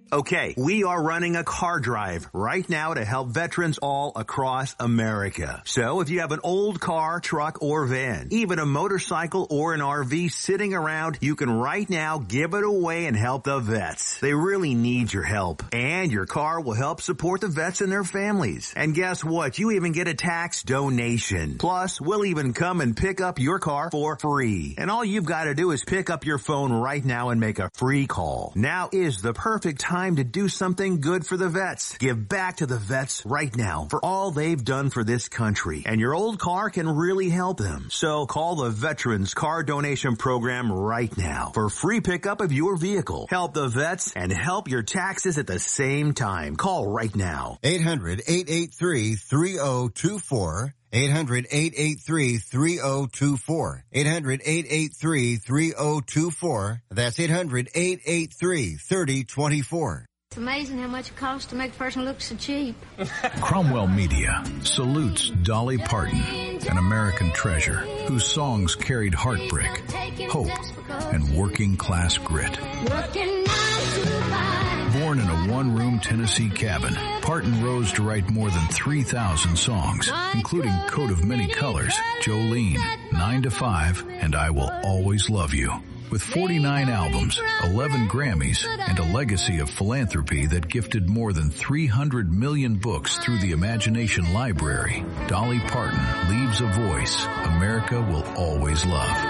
Okay, we are running a car drive right now to help veterans all across America. So if you have an old car, truck, or van, even a motorcycle or an RV sitting around, you can right now give it away and help the vets. They really need your help. And your car will help support the vets and their families. And guess what? You even get a tax donation. Plus, we'll even come and pick up your car for free. And all you've got to do is pick up your phone right now and make a free call. Now is the perfect time to do something good for the vets. Give back to the vets right now for all they've done for this country. And your old car can really help them. So call the Veterans Car Donation Program right now for free pickup of your vehicle. Help the vets and help your taxes at the same time. Call right now. 800-883-3024. 800-883-3024. 800-883-3024. That's 800-883-3024. It's amazing how much it costs to make a person look so cheap. Cromwell Media salutes Dolly Parton, an American treasure whose songs carried heartbreak, hope, and working-class grit. Born in a one-room Tennessee cabin, Parton rose to write more than 3,000 songs, including Coat of Many Colors, Jolene, 9 to 5, and I Will Always Love You. With 49 albums, 11 Grammys, and a legacy of philanthropy that gifted more than 300 million books through the Imagination Library, Dolly Parton leaves a voice America will always love.